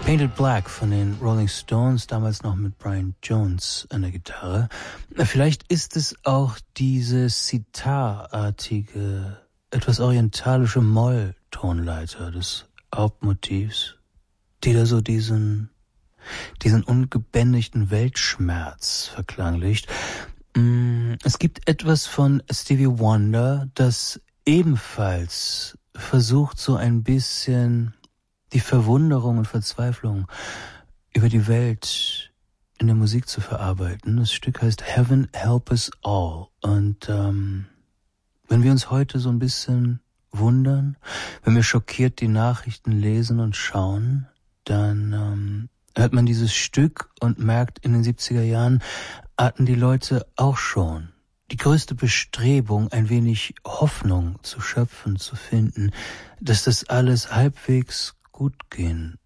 Painted Black von den Rolling Stones, damals noch mit Brian Jones an der Gitarre. Vielleicht ist es auch diese sitarartige, etwas orientalische Molltonleiter des Hauptmotivs, die da so diesen ungebändigten Weltschmerz verklanglicht. Es gibt etwas von Stevie Wonder, das ebenfalls versucht, so ein bisschen die Verwunderung und Verzweiflung über die Welt in der Musik zu verarbeiten. Das Stück heißt Heaven Help Us All. Und wenn wir uns heute so ein bisschen wundern, wenn wir schockiert die Nachrichten lesen und schauen, dann hört man dieses Stück und merkt, in den 70er Jahren hatten die Leute auch schon die größte Bestrebung, ein wenig Hoffnung zu schöpfen, zu finden, dass das alles halbwegs gut gehen